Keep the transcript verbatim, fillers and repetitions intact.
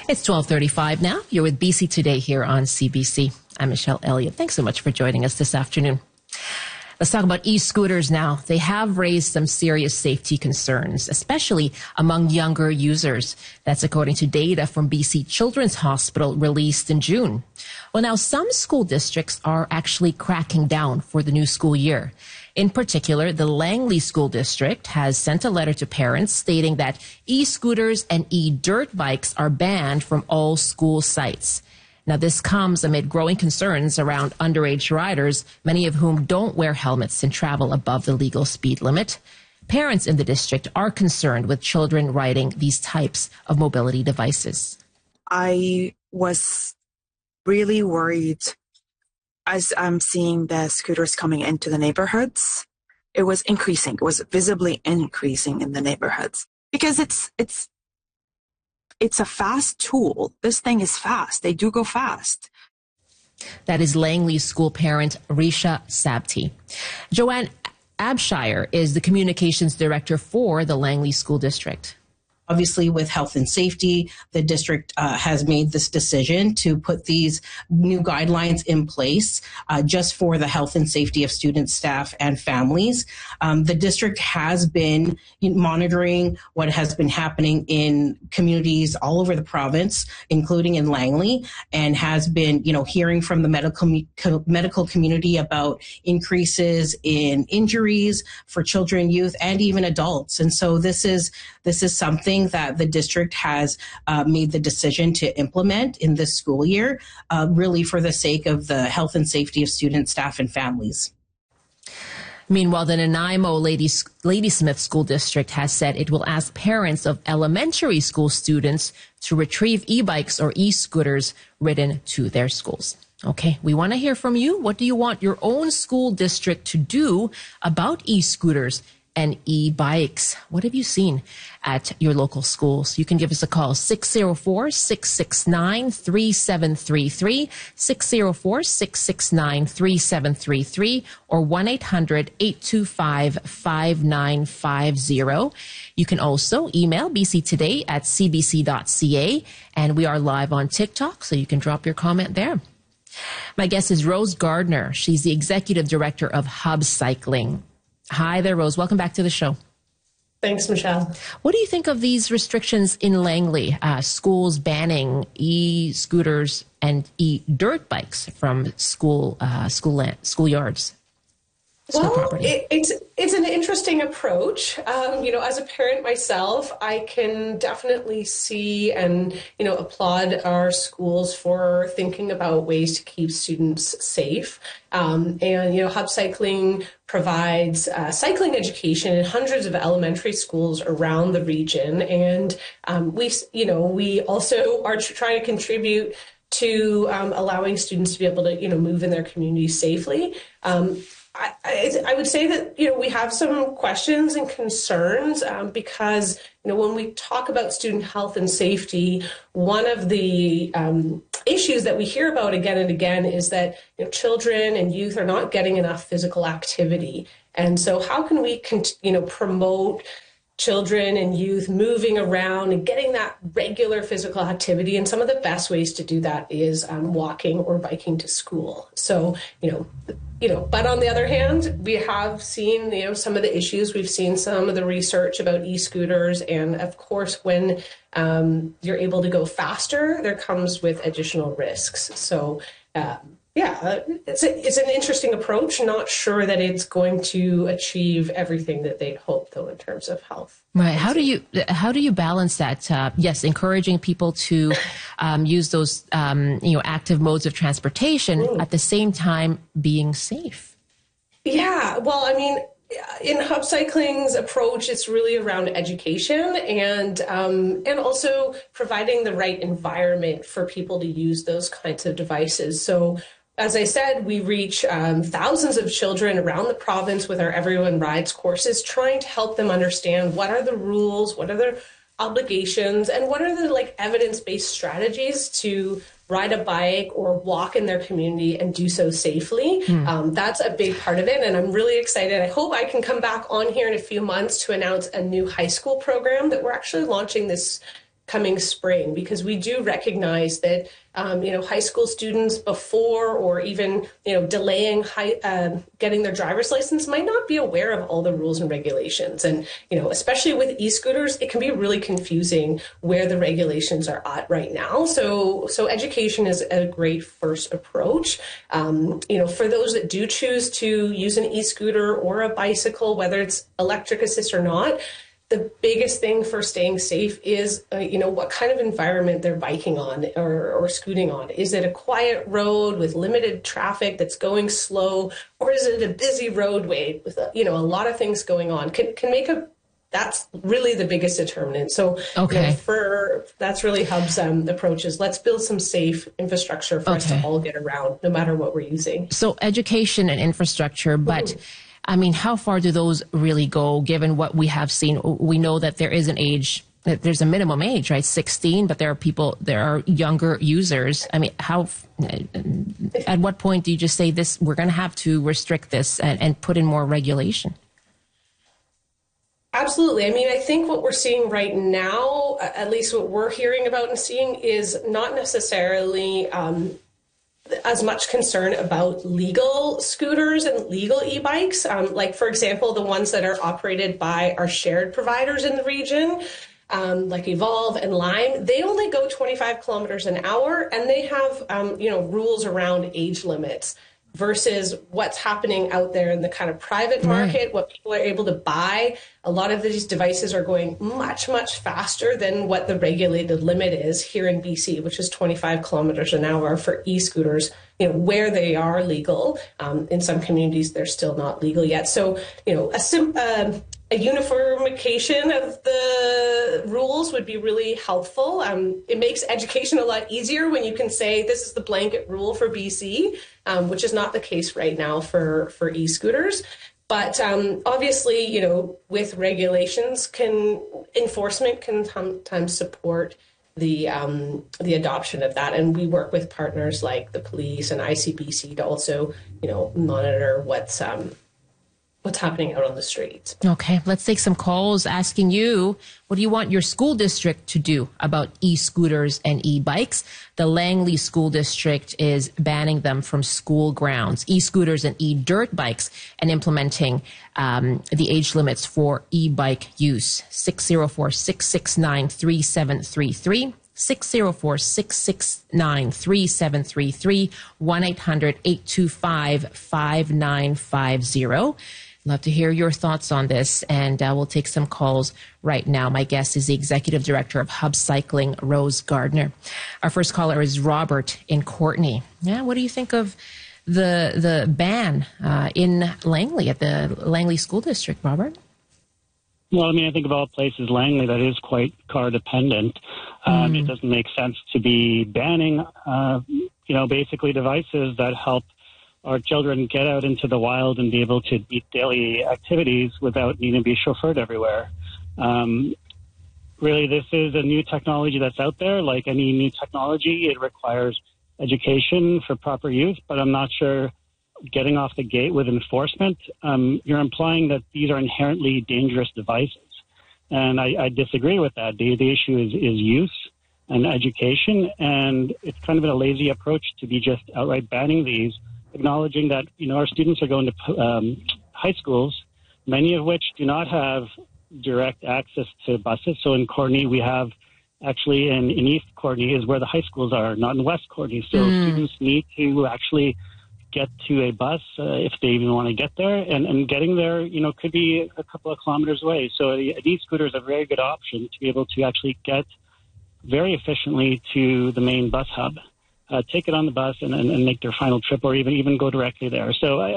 It's twelve thirty-five now. You're with B C Today here on C B C. I'm Michelle Elliott. Thanks so much for joining us this afternoon. Let's talk about e-scooters now. They have raised some serious safety concerns, especially among younger users. That's according to data from B C Children's Hospital released in June. Well, now some school districts are actually cracking down for the new school year. In particular, the Langley School District has sent a letter to parents stating that e-scooters and e-dirt bikes are banned from all school sites. Now, this comes amid growing concerns around underage riders, many of whom don't wear helmets and travel above the legal speed limit. Parents in the district are concerned with children riding these types of mobility devices. I was really worried as I'm seeing the scooters coming into the neighborhoods. It was increasing. It was visibly increasing in the neighborhoods because it's it's it's a fast tool. This thing is fast. They do go fast. That is Langley school parent Risha Sabti. Joanne Abshire is the communications director for the Langley School District. Obviously, with health and safety, the district uh, has made this decision to put these new guidelines in place uh, just for the health and safety of students, staff, and families. Um, the district has been monitoring what has been happening in communities all over the province, including in Langley, and has been, you know, hearing from the medical co- medical community about increases in injuries for children, youth, and even adults. And so this is this is something that the district has uh, made the decision to implement in this school year, uh, really for the sake of the health and safety of students, staff, and families. Meanwhile, the Nanaimo Lady, Ladysmith School District has said it will ask parents of elementary school students to retrieve e-bikes or e-scooters ridden to their schools. Okay, we want to hear from you. What do you want your own school district to do about e-scooters and e-bikes? What have you seen at your local schools? You can give us a call, six oh four, six six nine, three seven three three, six oh four, six six nine, three seven three three, or one eight hundred, eight two five, five nine five zero. You can also email b c today at c b c dot c a, and we are live on TikTok, so you can drop your comment there. My guest is Rose Gardner. She's the executive director of Hub Cycling. Hi there, Rose. Welcome back to the show. Thanks, Michelle. What do you think of these restrictions in Langley? Uh, schools banning e-scooters and e-dirt bikes from school uh, school land, schoolyards. Well, it, it's it's an interesting approach. Um, you know, as a parent myself, I can definitely see and, you know, applaud our schools for thinking about ways to keep students safe. Um, and, you know, Hub Cycling provides uh, cycling education in hundreds of elementary schools around the region. And um, we, you know, we also are trying to contribute to um, allowing students to be able to, you know, move in their community safely. Um, I, I, I would say that, you know, we have some questions and concerns um, because, you know, when we talk about student health and safety, one of the um, issues that we hear about again and again is that, you know, children and youth are not getting enough physical activity. And so how can we, you know, promote children and youth moving around and getting that regular physical activity? And some of the best ways to do that is um, walking or biking to school. So, you know, you know, but on the other hand, we have seen, you know, some of the issues. We've seen some of the research about e-scooters. And of course, when um, you're able to go faster, there comes with additional risks. So, um, Yeah, it's a, it's an interesting approach. Not sure that it's going to achieve everything that they'd hope, though, in terms of health. Right. How do you how do you balance that? Uh, yes, encouraging people to um, use those um, you know active modes of transportation mm. at the same time being safe. Yeah. Well, I mean, in Hub Cycling's approach, it's really around education and um, and also providing the right environment for people to use those kinds of devices. So, as I said, we reach um, thousands of children around the province with our Everyone Rides courses, trying to help them understand what are the rules, what are their obligations, and what are the like evidence-based strategies to ride a bike or walk in their community and do so safely. Mm. Um, that's a big part of it, and I'm really excited. I hope I can come back on here in a few months to announce a new high school program that we're actually launching this coming spring, because we do recognize that, um, you know, high school students before or even, you know, delaying high, uh, getting their driver's license might not be aware of all the rules and regulations. And, you know, especially with e-scooters, it can be really confusing where the regulations are at right now. So, so education is a great first approach. Um, you know, for those that do choose to use an e-scooter or a bicycle, whether it's electric assist or not, the biggest thing for staying safe is, uh, you know, what kind of environment they're biking on or, or scooting on. Is it a quiet road with limited traffic that's going slow, or is it a busy roadway with, a, you know, a lot of things going on? Can can make a that's really the biggest determinant. So, okay, you know, for that's really Hub's um, approach is let's build some safe infrastructure for okay. us to all get around, no matter what we're using. So, education and infrastructure, but. Mm-hmm. I mean, how far do those really go, given what we have seen? We know that there is an age, that there's a minimum age, right? sixteen, but there are people, there are younger users. I mean, how, at what point do you just say this, we're going to have to restrict this and, and put in more regulation? Absolutely. I mean, I think what we're seeing right now, at least what we're hearing about and seeing, is not necessarily um, as much concern about legal scooters and legal e-bikes. Um, like, for example, the ones that are operated by our shared providers in the region, um, like Evolve and Lime, they only go twenty-five kilometers an hour, and they have, um, you know, rules around age limits versus what's happening out there in the kind of private market, right. What people are able to buy. A lot of these devices are going much, much faster than what the regulated limit is here in B C, which is twenty-five kilometers an hour for e-scooters, you know, where they are legal. Um, in some communities, they're still not legal yet. So, you know, a sim- uh, a uniformication of the rules would be really helpful. Um, it makes education a lot easier when you can say this is the blanket rule for B C, um, which is not the case right now for, for e-scooters. But um, obviously, you know, with regulations, can enforcement can sometimes support the um, the adoption of that. And we work with partners like the police and I C B C to also, you know, monitor what's um, what's happening out on the streets. Okay, let's take some calls asking you, what do you want your school district to do about e-scooters and e-bikes? The Langley School District is banning them from school grounds, e-scooters and e-dirt bikes, and implementing um, the age limits for e-bike use. six oh four, six six nine, three seven three three. six oh four, six six nine, three seven three three, one eight hundred, eight two five, five nine five zero. Love to hear your thoughts on this, and uh, we'll take some calls right now. My guest is the Executive Director of Hub Cycling, Rose Gardner. Our first caller is Robert in Courtenay. Yeah, what do you think of the the ban uh, in Langley, at the Langley School District, Robert? Well, I mean, I think of all places, Langley, that is quite car dependent. Um, mm. It doesn't make sense to be banning, uh, you know, basically devices that help our children get out into the wild and be able to meet daily activities without needing to be chauffeured everywhere. Um, really, this is a new technology that's out there. Like any new technology, it requires education for proper use, but I'm not sure getting off the gate with enforcement, um, you're implying that these are inherently dangerous devices. And I, I disagree with that. The, the issue is, is use and education, and it's kind of a lazy approach to be just outright banning these, acknowledging that, you know, our students are going to um, high schools, many of which do not have direct access to buses. So in Courtenay, we have actually in, in East Courtenay is where the high schools are, not in West Courtenay. So mm. students need to actually get to a bus uh, if they even want to get there, and, and getting there, you know, could be a couple of kilometers away. So an e-scooter is a very good option to be able to actually get very efficiently to the main bus hub, uh, take it on the bus and, and, and make their final trip, or even even go directly there. So I,